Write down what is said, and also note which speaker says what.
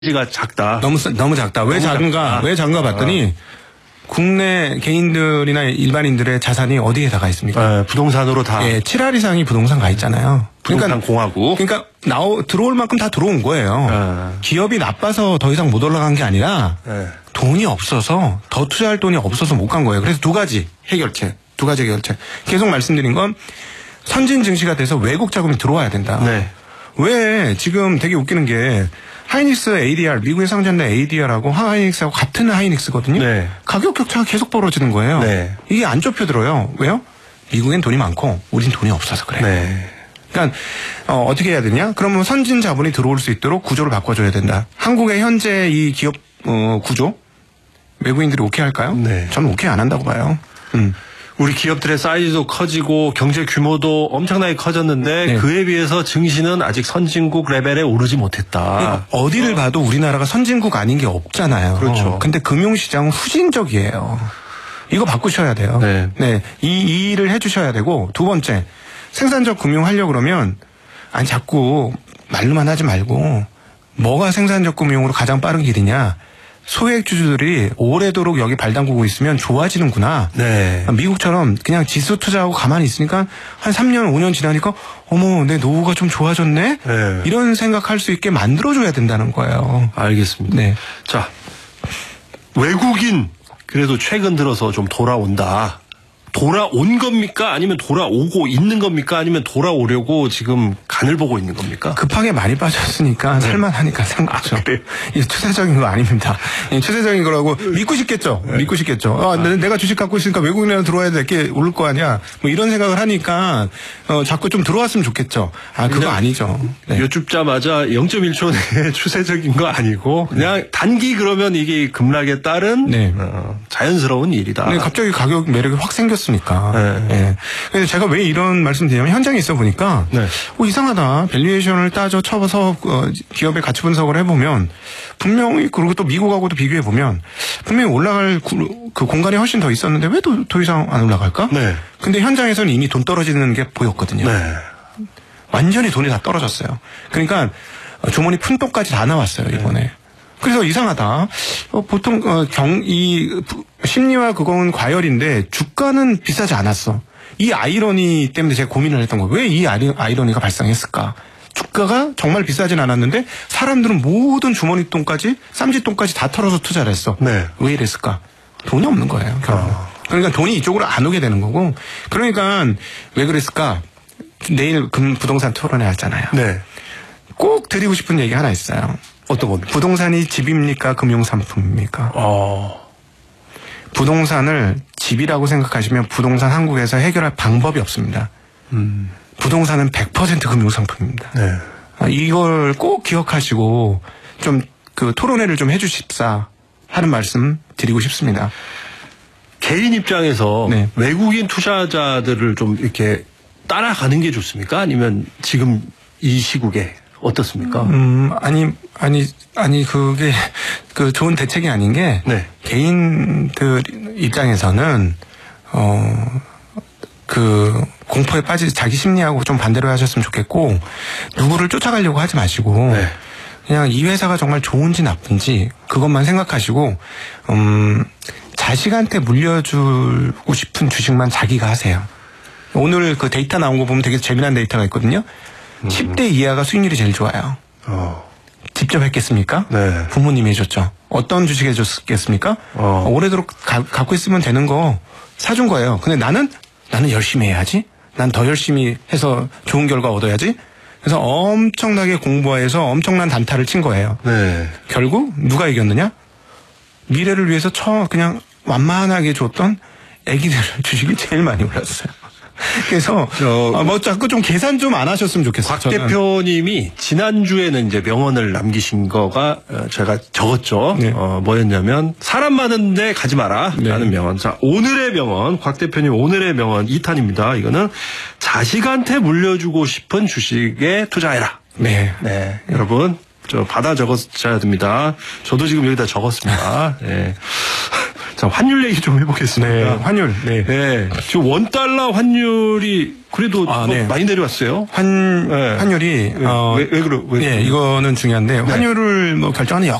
Speaker 1: 사이즈가 작다.
Speaker 2: 너무 작다. 왜 작은가? 왜 작은가 봤더니 국내 개인들이나 일반인들의 자산이 어디에 다 가 있습니까?
Speaker 1: 부동산으로 다.
Speaker 2: 예, 7할 이상이 부동산 가 있잖아요.
Speaker 1: 부동산 공화국.
Speaker 2: 그러니까 들어올 만큼 다 들어온 거예요. 기업이 나빠서 더 이상 못 올라간 게 아니라 돈이 없어서 더 투자할 돈이 없어서 못 간 거예요. 그래서 두 가지 해결책. 계속 말씀드린 건 선진 증시가 돼서 외국 자금이 들어와야 된다.
Speaker 1: 네.
Speaker 2: 왜 지금 되게 웃기는 게 하이닉스 ADR, 미국에 상장된 ADR하고 하이닉스하고 같은 하이닉스거든요.
Speaker 1: 네.
Speaker 2: 가격 격차가 계속 벌어지는 거예요.
Speaker 1: 네.
Speaker 2: 이게 안 좁혀들어요. 왜요? 미국엔 돈이 많고 우린 돈이 없어서 그래요.
Speaker 1: 네.
Speaker 2: 그러니까 어떻게 해야 되냐? 그러면 선진 자본이 들어올 수 있도록 구조를 바꿔줘야 된다. 한국의 현재 이 기업 구조 외국인들이 오케이 할까요?
Speaker 1: 네.
Speaker 2: 저는 오케이 안 한다고 봐요.
Speaker 1: 우리 기업들의 사이즈도 커지고 경제 규모도 엄청나게 커졌는데
Speaker 2: 네.
Speaker 1: 그에 비해서 증시는 아직 선진국 레벨에 오르지 못했다.
Speaker 2: 그러니까 어디를 봐도 우리나라가 선진국 아닌 게 없잖아요.
Speaker 1: 그렇죠.
Speaker 2: 근데 금융시장은 후진적이에요. 이거 바꾸셔야 돼요.
Speaker 1: 네.
Speaker 2: 이 일을 해주셔야 되고, 두 번째, 생산적 금융 하려고 그러면, 아니, 자꾸 말로만 하지 말고, 뭐가 생산적 금융으로 가장 빠른 길이냐. 소액주주들이 오래도록 여기 발 담그고 있으면 좋아지는구나.
Speaker 1: 네.
Speaker 2: 미국처럼 그냥 지수 투자하고 가만히 있으니까 한 3년, 5년 지나니까 어머, 내 노후가 좀 좋아졌네?
Speaker 1: 네.
Speaker 2: 이런 생각할 수 있게 만들어줘야 된다는 거예요.
Speaker 1: 알겠습니다.
Speaker 2: 네.
Speaker 1: 자, 외국인 그래도 최근 들어서 좀 돌아온다. 돌아온 겁니까? 아니면 돌아오고 있는 겁니까? 아니면 돌아오려고 지금 간을 보고 있는 겁니까?
Speaker 2: 급하게 많이 빠졌으니까 살만하니까 산 거죠. 이게 추세적인 거 아닙니다. 추세적인 거라고 믿고 싶겠죠. 믿고 싶겠죠. 내가 주식 갖고 있으니까 외국인이랑 들어와야 될 게 오를 거 아니야. 뭐 이런 생각을 하니까 자꾸 좀 들어왔으면 좋겠죠. 그거 아니죠. 네.
Speaker 1: 여쭙자마자 0.1초 내에 추세적인 거 아니고 그냥 단기 그러면 이게 급락에 따른
Speaker 2: 네.
Speaker 1: 자연스러운 일이다.
Speaker 2: 네, 갑자기 가격 매력이 확 생겼으니까.
Speaker 1: 네.
Speaker 2: 네. 그래서 제가 왜 이런 말씀 드리냐면 현장에 있어 보니까 이상하다. 밸류에이션을 따져 쳐서 기업의 가치 분석을 해보면 분명히 그리고 또 미국하고도 비교해 보면 분명히 올라갈 그 공간이 훨씬 더 있었는데 왜 더 이상 안 올라갈까?
Speaker 1: 네.
Speaker 2: 근데 현장에서는 이미 돈 떨어지는 게 보였거든요.
Speaker 1: 네.
Speaker 2: 완전히 돈이 다 떨어졌어요. 그러니까 주머니 푼돈까지 다 나왔어요 이번에. 그래서 이상하다. 보통 이 심리와 그건 과열인데 주가는 비싸지 않았어. 이 아이러니 때문에 제가 고민을 했던 거예요. 왜 이 아이러니가 발생했을까? 주가가 정말 비싸진 않았는데 사람들은 모든 주머니 돈까지 쌈짓돈까지 다 털어서 투자를 했어.
Speaker 1: 네.
Speaker 2: 왜 이랬을까? 돈이 없는 거예요. 결국은. 그러니까 돈이 이쪽으로 안 오게 되는 거고. 그러니까 왜 그랬을까? 내일 부동산 토론회 하잖아요.
Speaker 1: 네.
Speaker 2: 꼭 드리고 싶은 얘기 하나 있어요.
Speaker 1: 어떤 겁니까?
Speaker 2: 부동산이 집입니까? 금융상품입니까? 부동산을 집이라고 생각하시면 부동산 한국에서 해결할 방법이 없습니다. 부동산은 100% 금융상품입니다.
Speaker 1: 네.
Speaker 2: 이걸 꼭 기억하시고 좀 그 토론회를 좀 해주십사 하는 말씀 드리고 싶습니다.
Speaker 1: 개인 입장에서
Speaker 2: 네.
Speaker 1: 외국인 투자자들을 좀 이렇게 따라가는 게 좋습니까? 아니면 지금 이 시국에 어떻습니까?
Speaker 2: 아니, 그게, 좋은 대책이 아닌 게,
Speaker 1: 네.
Speaker 2: 개인들 입장에서는, 공포에 빠지, 자기 심리하고 좀 반대로 하셨으면 좋겠고, 누구를 쫓아가려고 하지 마시고,
Speaker 1: 네.
Speaker 2: 그냥 이 회사가 정말 좋은지 나쁜지, 그것만 생각하시고, 자식한테 물려주고 싶은 주식만 자기가 하세요. 오늘 그 데이터 나온 거 보면 되게 재미난 데이터가 있거든요. 10대 이하가 수익률이 제일 좋아요. 직접 했겠습니까?
Speaker 1: 네.
Speaker 2: 부모님이 해줬죠. 어떤 주식 해줬겠습니까? 오래도록 갖고 있으면 되는 거 사준 거예요. 근데 나는 열심히 해야지. 난 더 열심히 해서 좋은 결과 얻어야지. 그래서 엄청나게 공부해서 엄청난 단타를 친 거예요.
Speaker 1: 네.
Speaker 2: 결국 누가 이겼느냐? 미래를 위해서 그냥 완만하게 줬던 애기들 주식이 제일 많이 올랐어요. 그래서 자꾸 좀 계산 좀 안 하셨으면 좋겠어요.
Speaker 1: 곽 대표님이 지난주에는 이제 명언을 남기신 거가 제가 적었죠.
Speaker 2: 네.
Speaker 1: 뭐였냐면 사람 많은데 가지 마라 라는 명언. 자, 오늘의 명언, 곽 대표님 오늘의 명언 2탄입니다. 이거는 자식한테 물려주고 싶은 주식에 투자해라.
Speaker 2: 네.
Speaker 1: 여러분 받아 적어야 됩니다. 저도 지금 여기다 적었습니다. 네. 자, 환율 얘기 좀 해보겠습니다.
Speaker 2: 네, 환율. 네.
Speaker 1: 네. 지금 원달러 환율이 그래도
Speaker 2: 네.
Speaker 1: 많이 내려왔어요.
Speaker 2: 환율이
Speaker 1: 왜
Speaker 2: 네, 이거는 중요한데 환율을 뭐 결정하는